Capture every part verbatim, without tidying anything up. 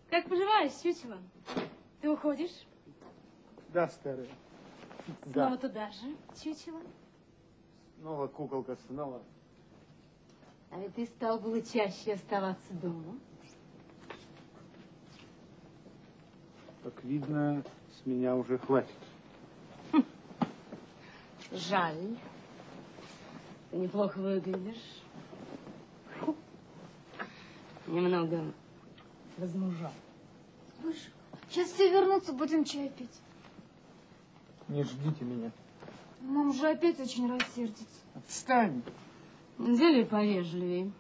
Как поживаешь, чучело? Ты уходишь? Да, старая. Снова Да. туда же, чучело? Снова куколка, снова. А ведь ты стал было чаще оставаться дома. Как видно, с меня уже хватит. Хм. Жаль. Ты неплохо выглядишь. Фу. Немного возмужал. Слушай, сейчас все вернутся, будем чай пить. Не ждите меня. Мама же опять очень рассердится. Отстань. Нельзя ли повежливее?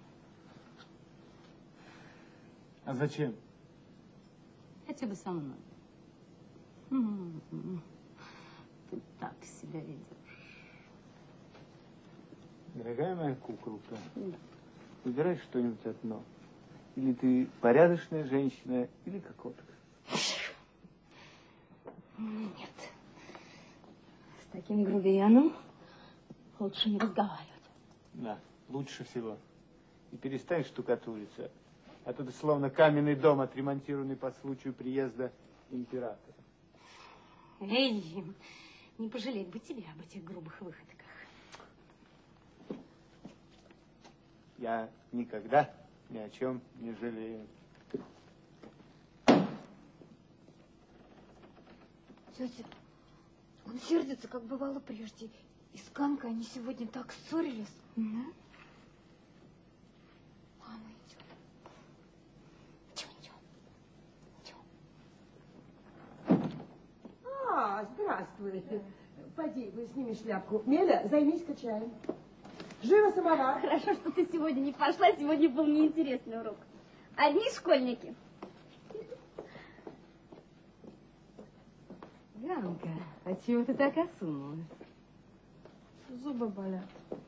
А зачем? Хотя бы со мной. М-м-м. Ты так себя ведешь. Дорогая моя куколка, Да. выбирай что-нибудь одно. Или ты порядочная женщина, или кокотка. Нет. С таким грубияном лучше не разговаривать. Да, лучше всего. И перестань штукатуриться. А то ты словно каменный дом, отремонтированный по случаю приезда императора. Эй, не пожалеть бы тебе об этих грубых выходках. Я никогда ни о чем не жалею. Тетя, он сердится, как бывало прежде. И с Ганкой они сегодня так ссорились. Угу. Мама идет. Идем, идем. Идем. А, здравствуй. Пойди, вы сними шляпку. Меля, займись-ка чаем. Живо самовар. Хорошо, что ты сегодня не пошла. Сегодня был неинтересный урок. Одни школьники. Ганка, а чего ты так осунулась? Зубы болят.